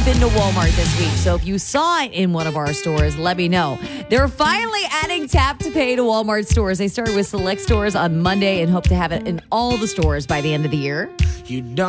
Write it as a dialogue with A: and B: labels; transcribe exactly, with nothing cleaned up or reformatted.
A: been to Walmart this week, so if you saw it in one of our stores, let me know. They're finally adding Tap to Pay to Walmart stores. They started with select stores on Monday and hope to have it in all the stores by the end of the year.
B: You don't